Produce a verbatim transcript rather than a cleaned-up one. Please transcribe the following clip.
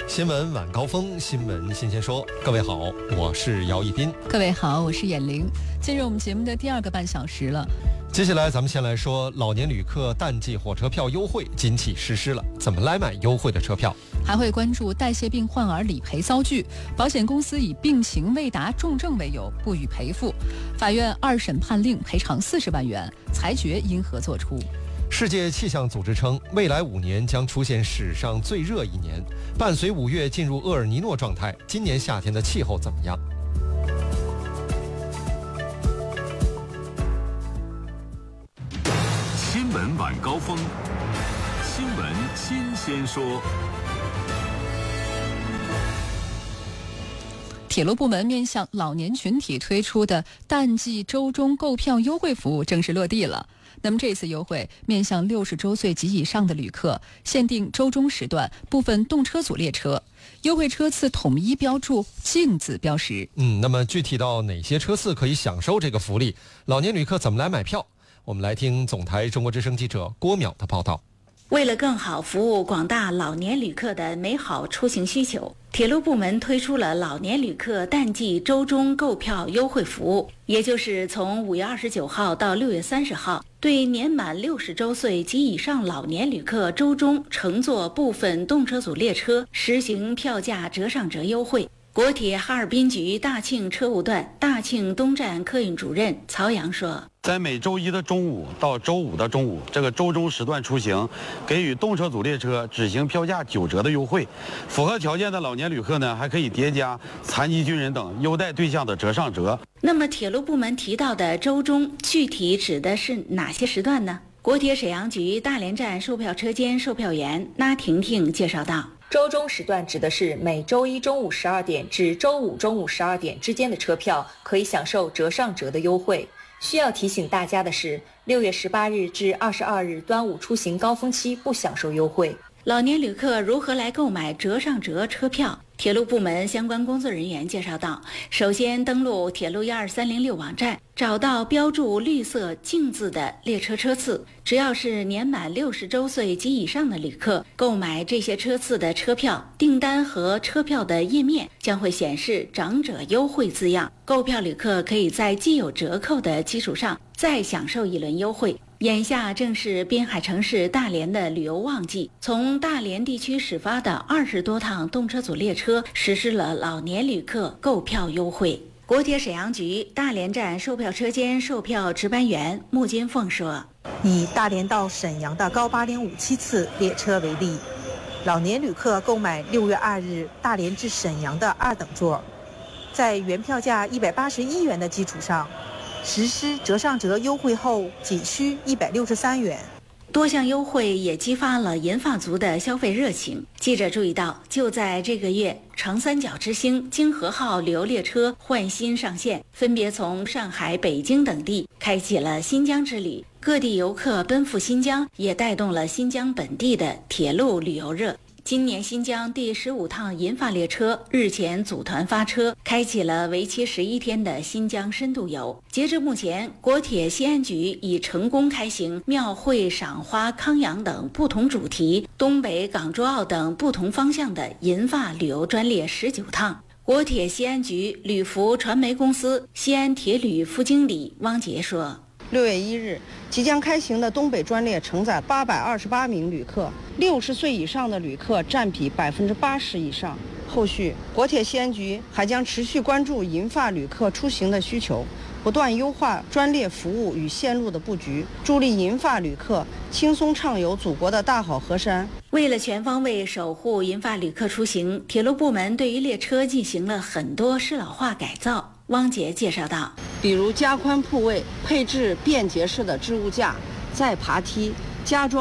新闻晚高峰，新闻新鲜说。各位好，我是姚一斌。 各位好，我是闫玲。进入我们节目的第二个半小时了。 接下来咱们先来说老年旅客淡季火车票优惠今起实施了，怎么来买优惠的车票？ 还会关注代谢病患儿理赔遭拒，保险公司以病情未达重症为由不予赔付，法院二审判令赔偿四十万元，裁决因何作出？ 世界气象组织称，未来五年将出现史上最热一年，伴随五月进入厄尔尼诺状态，今年夏天的气候怎么样？ 新闻晚高峰，新闻新鲜说。 铁路部门面向老年群体推出的淡季周中购票优惠服务正式落地了。那么这次优惠面向六十周岁及以上的旅客，限定周中时段部分动车组列车，优惠车次统一标注净字标识。 嗯，那么具体到哪些车次可以享受这个福利？老年旅客怎么来买票？我们来听总台中国之声记者郭淼的报道。 为了更好服务广大老年旅客的美好出行需求，铁路部门推出了老年旅客淡季周中购票优惠服务，也就是从五月二十九号到六月三十号，对年满六十周岁及以上老年旅客周中乘坐部分动车组列车实行票价折上折优惠。国铁哈尔滨局大庆车务段大庆东站客运主任曹阳说， 在每周一的中午到周五的中午，这个周中时段出行，给予动车组列车只行票价九折的优惠。符合条件的老年旅客呢，还可以叠加残疾军人等优待对象的折上折。 那么铁路部门提到的周中具体指的是哪些时段呢？国铁沈阳局大连站售票车间售票员那婷婷介绍道， 周中时段指的是每周一中午十二点至周五中午十二点之间的车票可以享受折上折的优惠。需要提醒大家的是，六月十八日至二十二日端午出行高峰期不享受优惠。 老年旅客如何来购买折上折车票？铁路部门相关工作人员介绍到，首先登录铁路一二三零六网站，找到标注绿色净字的列车车次，只要是年满六十周岁及以上的旅客，购买这些车次的车票，订单和车票的页面将会显示长者优惠字样，购票旅客可以在既有折扣的基础上再享受一轮优惠。眼下正是滨海城市大连的旅游旺季，从大连地区始发的二十多趟动车组列车实施了老年旅客购票优惠。国铁沈阳局大连站售票车间售票值班员穆金凤说， 以大连到沈阳的高八点五七次列车为例，老年旅客购买六月二日大连至沈阳的二等座，在原票价一百八十一元的基础上，实施折上折优惠后仅需一百六十三元。 多项优惠也激发了银发族的消费热情。记者注意到，就在这个月，长三角之星京荷号旅游列车换新上线，分别从上海、北京等地开启了新疆之旅，各地游客奔赴新疆，也带动了新疆本地的铁路旅游热。今年新疆第十五趟银发列车日前组团发车，开启了为期十一天的新疆深度游。截至目前，国铁西安局已成功开行庙会、赏花、康阳等不同主题，东北、港珠澳等不同方向的银发旅游专列十九趟。国铁西安局旅服传媒公司西安铁旅副经理汪杰说， 六月一日，即将开行的东北专列承载八百二十八名旅客，六十岁以上的旅客占比百分之八十以上。后续，国铁西安局还将持续关注银发旅客出行的需求，不断优化专列服务与线路的布局，助力银发旅客轻松畅游祖国的大好河山。 为了全方位守护银发旅客出行，铁路部门对于列车进行了很多适老化改造。汪杰介绍道， 比如加宽铺位，配置便捷式的置物架、载爬梯，加装